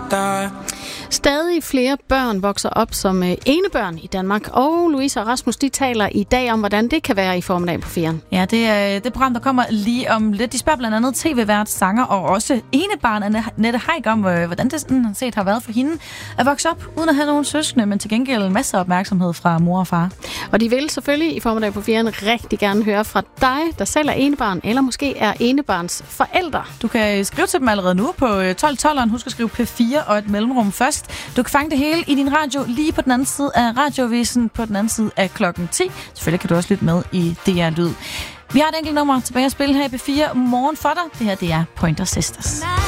Stadig flere børn vokser op som enebørn i Danmark, og Louise og Rasmus, de taler i dag om, hvordan det kan være i formiddag på 4'eren. Ja, det er det program, der kommer lige om lidt. De spørger blandt andet tv-vært, sanger og også enebarn Annette Heick om, hvordan det sådan set har været for hende at vokse op uden at have nogen søskende, men til gengæld masser af opmærksomhed fra mor og far. Og de vil selvfølgelig i formiddag på 4'eren rigtig gerne høre fra dig, der selv er enebarn, eller måske er enebarns forældre. Du kan skrive til dem allerede nu på 1212'eren. Husk at skrive P4 og et mellemrum først. Du kan fange det hele i din radio lige på den anden side af radiovisen, på den anden side af klokken 10. Selvfølgelig kan du også lytte med i DR Lyd. Vi har et enkelt nummer tilbage at spille her i P4 morgen for dig. Det her, det er Pointer Sisters.